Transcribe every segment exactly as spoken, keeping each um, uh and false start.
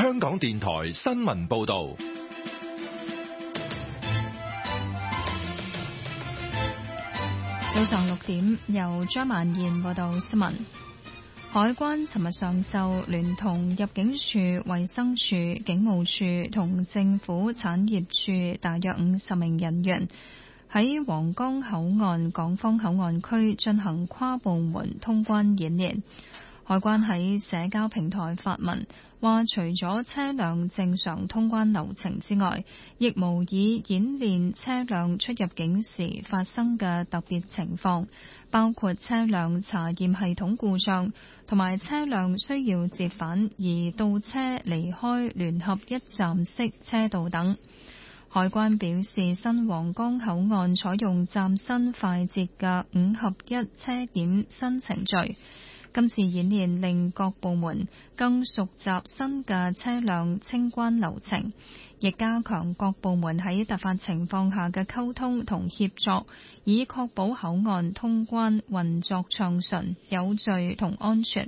香港電台新聞報道。 早上六點，由張曼燕報道新聞。海關尋日上晝聯同入境處、衛生署、警務處同政府產業處大約五十名人員喺皇崗口岸港方口岸區進行跨部門通關演練。海關喺社交平台發文話，除咗車輛正常通關流程之外，亦模擬演練車輛出入境時發生嘅特別情況，包括車輛查驗系統故障同埋車輛需要折返而倒車離開聯合一站式車道等。海關表示，新皇崗口岸採用嶄新快捷嘅五合一車檢新程序。今次演練令各部門更熟習新嘅車輛清關流程，亦加強各部門喺突發情況下嘅溝通同協作，以確保口岸通關運作暢順、有序同安全。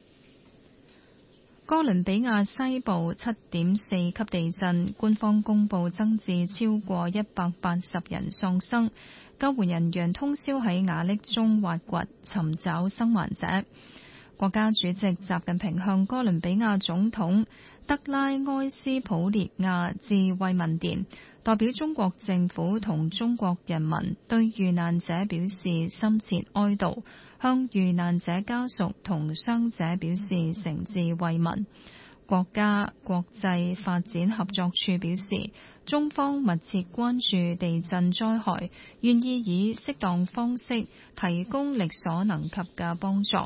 哥倫比亞西部七點四級地震，官方公布增至超過一百八十人喪生。救援人員通宵喺瓦礫中挖掘，尋找生還者。國家主席習近平向哥倫比亞總統德拉埃斯普列亞致慰問電，代表中國政府同中國人民對遇難者表示深切哀悼，向遇難者家屬同傷者表示誠摯慰問。國家國際發展合作處表示，中方密切關注地震災害，願意以適當方式提供力所能及嘅幫助。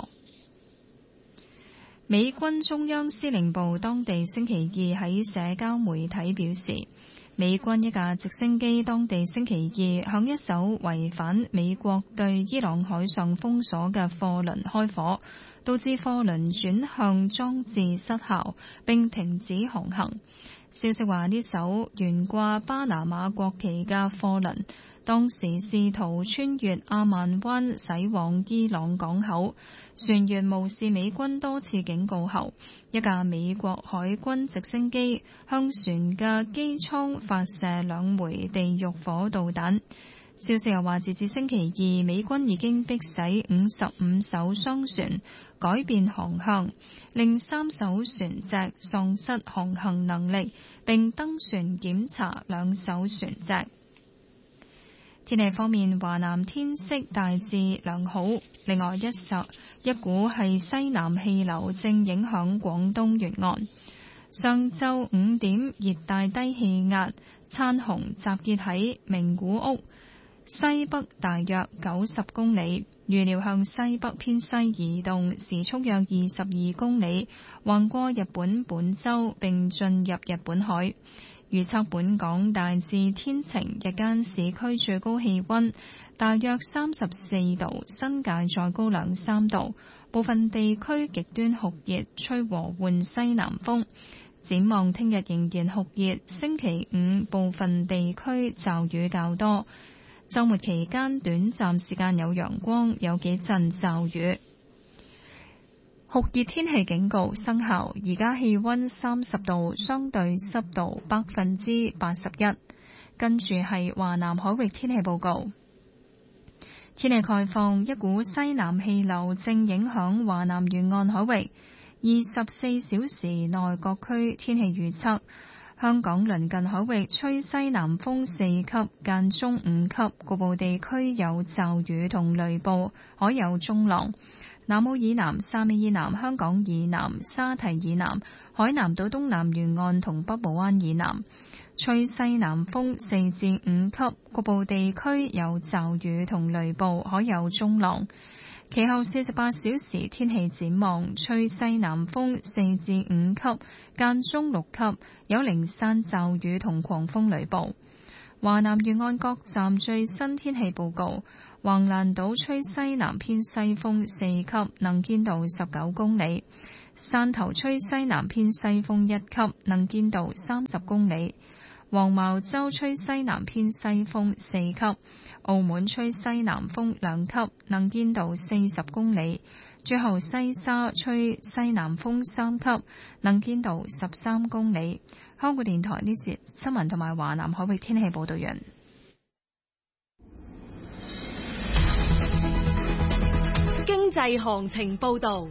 美軍中央司令部當地星期二喺社交媒體表示，美軍一架直升機當地星期二向一艘違反美國對伊朗海上封鎖嘅貨輪開火，導致貨輪轉向裝置失效並停止航行。消息話，呢艘懸掛巴拿馬國旗嘅貨輪當時試圖穿越阿曼灣駛往伊朗港口，船員無視美軍多次警告後，一架美國海軍直升機向船嘅機艙發射兩枚地獄火導彈。消息又話，截至星期二，美軍已經迫使五十五艘商船改變航向，令三艘船隻喪失航行能力，並登船檢查兩艘船隻。天氣方面，華南天色大致良好，另外一首一股係西南氣流正影響廣東沿岸。上晝五點，熱帶低氣壓燦紅集結喺名古屋西北大約九十公里，預料向西北偏西移動，時速約二十二公里，橫過日本本州並進入日本海。預測本港大致天晴，日間市區最高氣溫大約三十四度，新界再高兩三度，部分地區極端酷熱，吹和緩西南風。展望聽日仍然酷熱，星期五部分地區驟雨較多。週末期間短暫時間有陽光，有幾陣驟雨。酷熱天氣警告生效，而家氣溫三十度，相對濕度百分之八十一。跟住係華南海域天氣報告。天氣概況，一股西南氣流正影響華南沿岸海域，二十四小時內各區天氣預測。香港鄰近海域吹西南風四級，間中五級，局部地區有驟雨同雷暴，海有中浪。南澳以南、汕尾以南、香港以南、沙堤以南、海南島東南沿岸同北部灣以南，吹西南風四至五級，局部地區有驟雨同雷暴，海有中浪。其後四十八小時天氣展望，吹西南風四至五級，間中六級，有零散驟雨同狂風雷暴。華南沿岸各站最新天氣報告：橫瀾島吹西南偏西風四級，能見度十九公里；汕頭吹西南偏西風一級，能見度三十公里；黃茅洲吹西南偏西風四級；澳門吹西南風兩級，能見度四十公里； 最後西沙吹西南風三級，能見度十三公里。香港電台呢節新聞同埋華南海域天氣報道完。 經濟行情報道。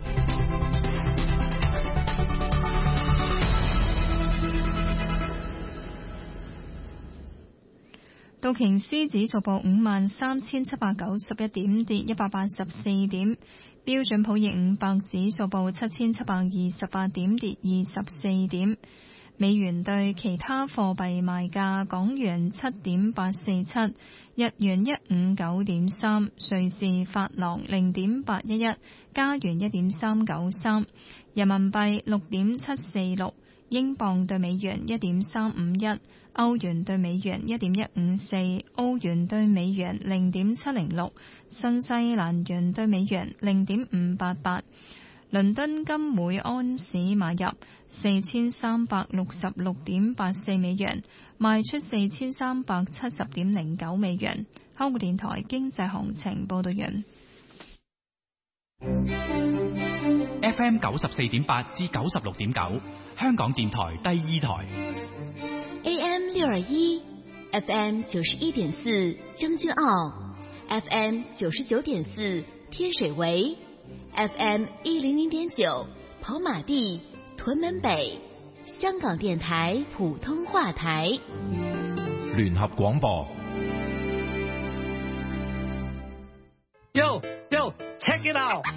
道瓊斯指數報五萬三千七百九十一點，跌一百八十四點。標準普爾五百指數報七千七百二十八點，跌二十四點。美元對其他貨幣賣價：港元七點八四七，日元一五九點三，瑞士法郎零點八一一，加元一點三九三，人民幣六點七四六，英鎊對美元一點三五一，歐元對美元一點一五四，澳元對美元零點七零六，新西蘭元對美元零點五八八。倫敦金每安士買入四千三百六十六點八四美元，賣出四千三百七十點零九美元。香港電台經濟行情報道完。 F M 九十四點八至九十六點九，香港電台第二台。 A M 六二一 ，F M 九十一點四將軍澳 ，F M 九十九點四天水圍。F M 一零零點九跑馬地、屯門北，香港電台普通話台。 聯合廣播。 Yo yo check it out。